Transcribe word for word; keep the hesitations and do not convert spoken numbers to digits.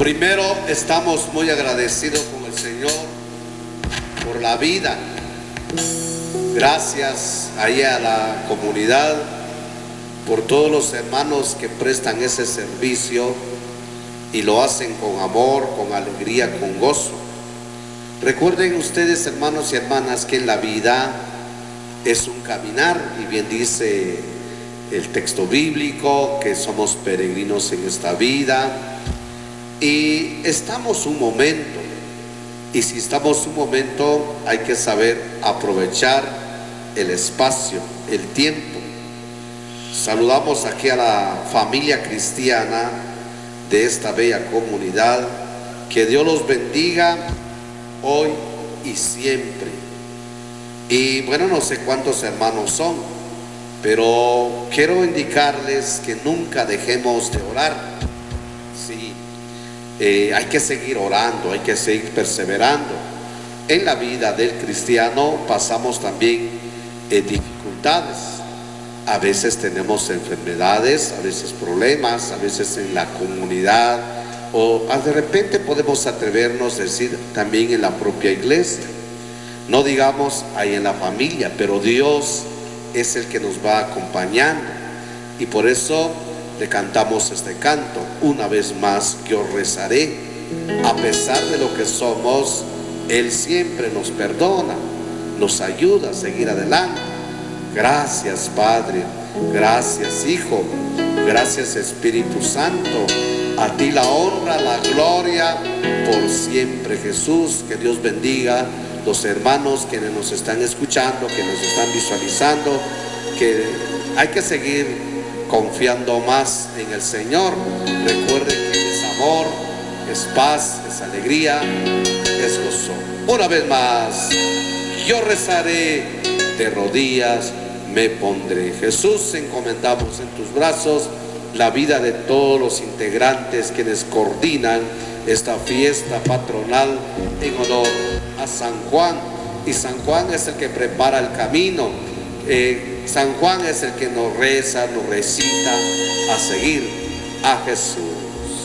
Primero, estamos muy agradecidos con el Señor por la vida. Gracias ahí a la comunidad por todos los hermanos que prestan ese servicio y lo hacen con amor, con alegría, con gozo. Recuerden ustedes, hermanos y hermanas, que en la vida es un caminar, y bien dice el texto bíblico que somos peregrinos en esta vida y estamos un momento, y si estamos un momento hay que saber aprovechar el espacio, el tiempo. Saludamos aquí a la familia cristiana de esta bella comunidad. Que Dios los bendiga hoy y siempre. Y bueno, no sé cuántos hermanos son, pero quiero indicarles que nunca dejemos de orar. Sí, eh, hay que seguir orando, hay que seguir perseverando. En la vida del cristiano pasamos también eh, dificultades. A veces tenemos enfermedades, a veces problemas, a veces en la comunidad, o de repente podemos atrevernos a decir también en la propia iglesia. No digamos ahí en la familia, pero Dios es el que nos va acompañando. Y por eso le cantamos este canto: una vez más yo rezaré. A pesar de lo que somos, Él siempre nos perdona, nos ayuda a seguir adelante. Gracias, Padre, gracias, Hijo, gracias, Espíritu Santo. A ti la honra, la gloria por siempre, Jesús. Que Dios bendiga los hermanos que nos están escuchando, que nos están visualizando, que hay que seguir confiando más en el Señor. Recuerden que Él es amor, es paz, es alegría, es gozo. Una vez más, yo rezaré, de rodillas me pondré. Jesús, encomendamos en tus brazos la vida de todos los integrantes quienes coordinan esta fiesta patronal en honor a San Juan. Y San Juan es el que prepara el camino. eh, San Juan es el que nos reza, nos recita a seguir a Jesús.